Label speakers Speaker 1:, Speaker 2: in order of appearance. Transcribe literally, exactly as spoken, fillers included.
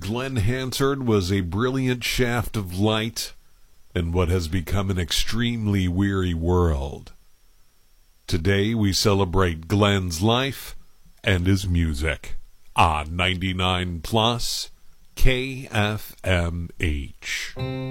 Speaker 1: Glenn Hansard was a brilliant shaft of light in what has become an extremely weary world. Today we celebrate Glenn's life and his music on ninety-nine plus K F M H.